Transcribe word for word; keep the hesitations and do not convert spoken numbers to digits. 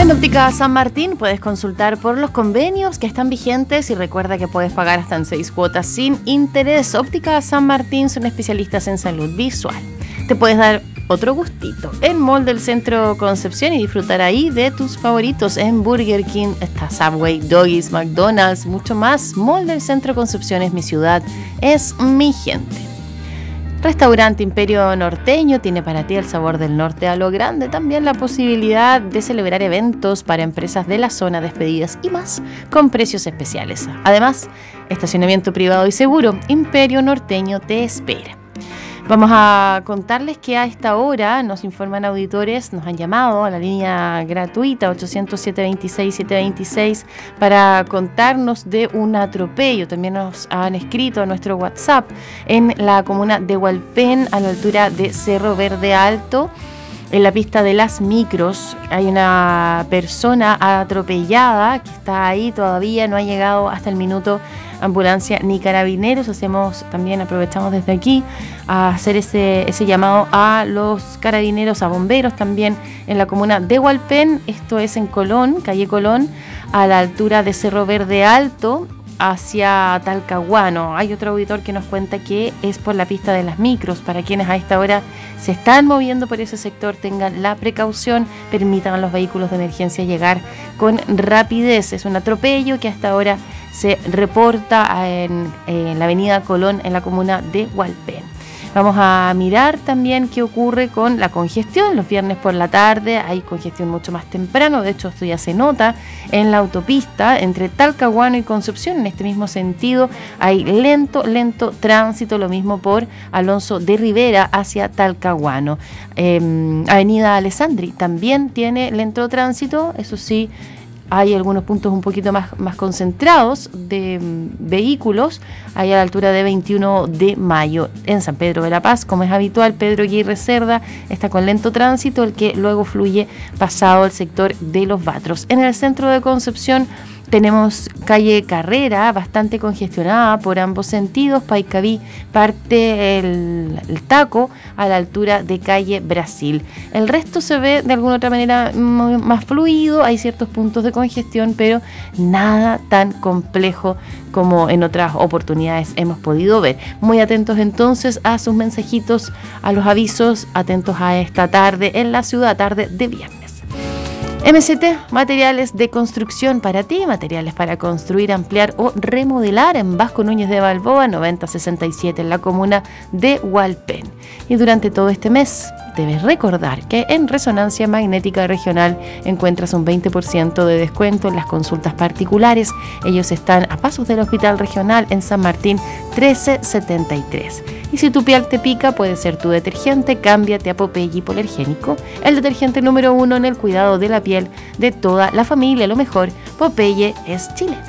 En Óptica San Martín puedes consultar por los convenios que están vigentes y recuerda que puedes pagar hasta en seis cuotas sin interés. Óptica San Martín son especialistas en salud visual. Te puedes dar otro gustito en Mall del Centro Concepción y disfrutar ahí de tus favoritos en Burger King, está Subway, Doggies, McDonald's, mucho más. Mall del Centro Concepción es mi ciudad, es mi gente. Restaurante Imperio Norteño tiene para ti el sabor del norte a lo grande, también la posibilidad de celebrar eventos para empresas de la zona, despedidas y más, con precios especiales. Además, estacionamiento privado y seguro, Imperio Norteño te espera. Vamos a contarles que a esta hora nos informan auditores, nos han llamado a la línea gratuita ochocientos, siete veintiséis, siete veintiséis para contarnos de un atropello. También nos han escrito a nuestro WhatsApp en la comuna de Hualpén, a la altura de Cerro Verde Alto. En la pista de las micros hay una persona atropellada que está ahí todavía, no ha llegado hasta el minuto ambulancia ni carabineros. Hacemos también, aprovechamos desde aquí a hacer ese, ese llamado a los carabineros, a bomberos también en la comuna de Hualpén. Esto es en Colón, calle Colón, a la altura de Cerro Verde Alto, hacia Talcahuano. Hay otro auditor que nos cuenta que es por la pista de las micros. Para quienes a esta hora se están moviendo por ese sector, tengan la precaución, permitan a los vehículos de emergencia llegar con rapidez. Es un atropello que hasta ahora se reporta en, en la avenida Colón, en la comuna de Hualpén. Vamos a mirar también qué ocurre con la congestión. Los viernes por la tarde hay congestión mucho más temprano. De hecho, esto ya se nota en la autopista entre Talcahuano y Concepción. En este mismo sentido, hay lento, lento tránsito. Lo mismo por Alonso de Rivera hacia Talcahuano. Eh, Avenida Alessandri también tiene lento tránsito. Eso sí, hay algunos puntos un poquito más, más concentrados de um, vehículos, ahí a la altura de veintiuno de mayo. En San Pedro de la Paz, como es habitual, Pedro Aguirre Cerda está con lento tránsito, el que luego fluye pasado el sector de Los Batros. En el centro de Concepción tenemos calle Carrera, bastante congestionada por ambos sentidos. Paicaví parte el, el taco a la altura de calle Brasil. El resto se ve de alguna otra manera muy, más fluido. Hay ciertos puntos de congestión, pero nada tan complejo como en otras oportunidades hemos podido ver. Muy atentos entonces a sus mensajitos, a los avisos, atentos a esta tarde en la ciudad, tarde de viernes. M C T, materiales de construcción para ti, materiales para construir, ampliar o remodelar en Vasco Núñez de Balboa, noventa sesenta y siete en la comuna de Hualpén. Y durante todo este mes debes recordar que en Resonancia Magnética Regional encuentras un veinte por ciento de descuento en las consultas particulares. Ellos están a pasos del Hospital Regional en San Martín trece setenta y tres. Y si tu piel te pica, puede ser tu detergente, cámbiate a Popeye Hipoalergénico, el detergente número uno en el cuidado de la piel de toda la familia. Lo mejor, Popeye es chileno.